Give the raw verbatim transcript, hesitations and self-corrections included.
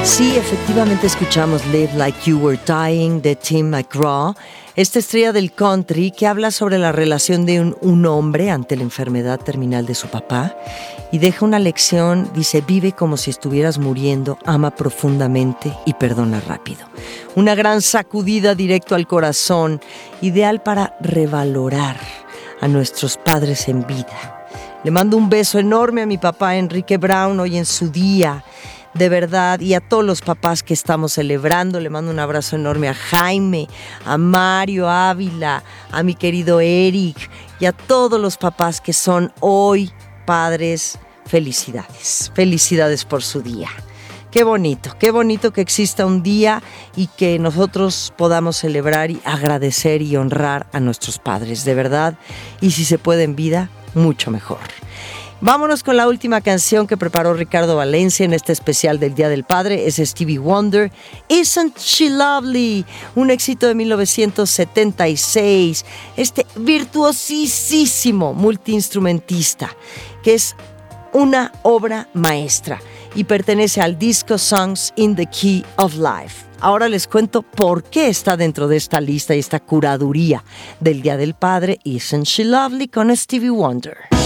Sí, efectivamente escuchamos Live Like You Were Dying de Tim McGraw, esta estrella del country que habla sobre la relación de un, un hombre ante la enfermedad terminal de su papá y deja una lección, dice: vive como si estuvieras muriendo, ama profundamente y perdona rápido. Una gran sacudida directo al corazón, ideal para revalorar a nuestros padres en vida. Le mando un beso enorme a mi papá Enrique Brown hoy en su día. De verdad, y a todos los papás que estamos celebrando, le mando un abrazo enorme a Jaime, a Mario Ávila, a mi querido Eric y a todos los papás que son hoy padres. Felicidades, felicidades por su día. Qué bonito, qué bonito que exista un día y que nosotros podamos celebrar y agradecer y honrar a nuestros padres, de verdad. Y si se puede en vida, mucho mejor. Vámonos con la última canción que preparó Ricardo Valencia en este especial del Día del Padre. Es Stevie Wonder, Isn't She Lovely? Un éxito de mil novecientos setenta y seis. Este virtuosísimo multiinstrumentista que es una obra maestra y pertenece al disco Songs in the Key of Life. Ahora les cuento por qué está dentro de esta lista y esta curaduría del Día del Padre. Isn't She Lovely con Stevie Wonder.